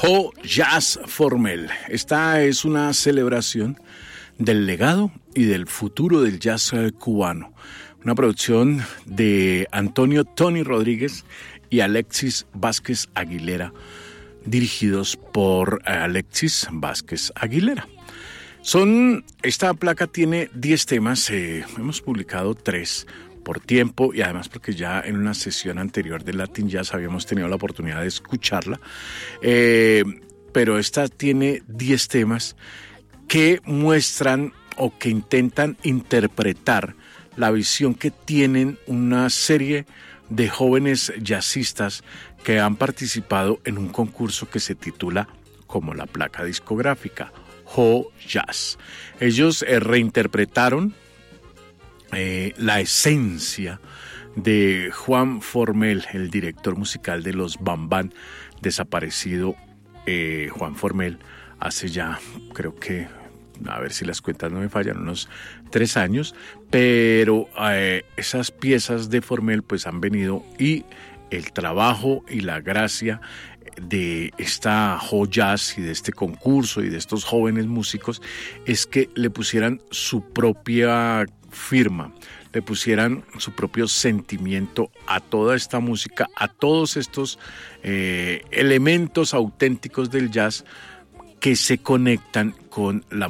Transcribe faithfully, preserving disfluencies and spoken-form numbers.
Jo Jazz Formel. Esta es una celebración del legado y del futuro del jazz cubano. Una producción de Antonio Tony Rodríguez y Alexis Vázquez Aguilera, dirigidos por Alexis Vázquez Aguilera. Son, esta placa tiene diez temas, eh, hemos publicado tres por tiempo y además porque ya en una sesión anterior de Latin Jazz habíamos tenido la oportunidad de escucharla, eh, pero esta tiene diez temas que muestran o que intentan interpretar la visión que tienen una serie de jóvenes jazzistas que han participado en un concurso que se titula como la placa discográfica, Jo Jazz. Ellos eh, reinterpretaron eh, la esencia de Juan Formel, el director musical de los Bam Bam, desaparecido eh, Juan Formel hace ya, creo que, a ver si las cuentas no me fallan, unos tres años, pero eh, esas piezas de Formel pues han venido y el trabajo y la gracia de esta Jo Jazz y de este concurso y de estos jóvenes músicos es que le pusieran su propia firma, le pusieran su propio sentimiento a toda esta música, a todos estos eh, elementos auténticos del jazz que se conectan con la